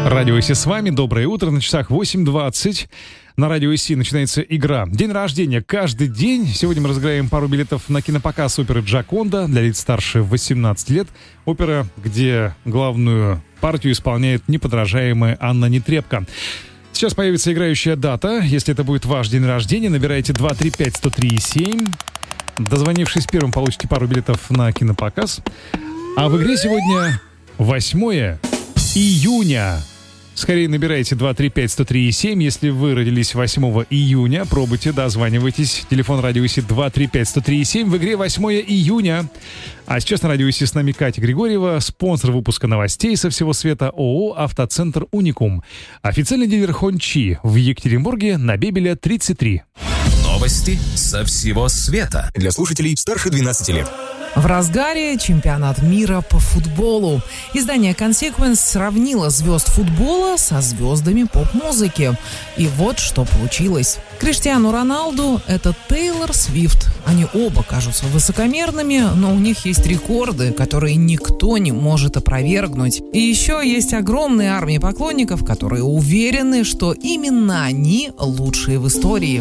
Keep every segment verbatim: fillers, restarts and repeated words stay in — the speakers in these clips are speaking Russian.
Радио ИС с вами. Доброе утро. На часах восемь двадцать. На Радио ИС начинается игра «День рождения» каждый день. Сегодня мы разыграем пару билетов на кинопоказ оперы «Джаконда» для лиц старше восемнадцати лет. Опера, где главную партию исполняет неподражаемая Анна Нетребко. Сейчас появится играющая дата. Если это будет ваш день рождения, набирайте два три пять сто три семь. Дозвонившись первым, получите пару билетов на кинопоказ. А в игре сегодня восьмое июня. Скорее набирайте два три пять сто три семь. Если вы родились восьмого июня, пробуйте, дозванивайтесь. Телефон Радио ИС два три пять сто три семь. В игре восьмое июня. А сейчас на Радио ИС с нами Катя Григорьева, спонсор выпуска новостей со всего света ООО «Автоцентр Уникум». Официальный дилер Хончи в Екатеринбурге на Бебеля тридцать три. Новости со всего света. Для слушателей старше двенадцати лет. В разгаре чемпионат мира по футболу. Издание Consequence сравнило звезд футбола со звездами поп-музыки. И вот что получилось. Криштиану Роналду — это Тейлор Свифт. Они оба кажутся высокомерными, но у них есть рекорды, которые никто не может опровергнуть. И еще есть огромная армия поклонников, которые уверены, что именно они лучшие в истории.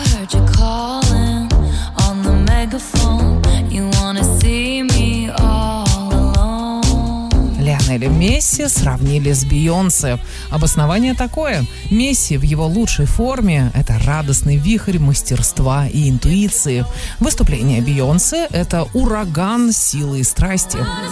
Лионеля Месси сравнили с Бейонсе. Обоснование такое. Месси в его лучшей форме – это радостный вихрь мастерства и интуиции. Выступление Бейонсе – это ураган силы и страсти.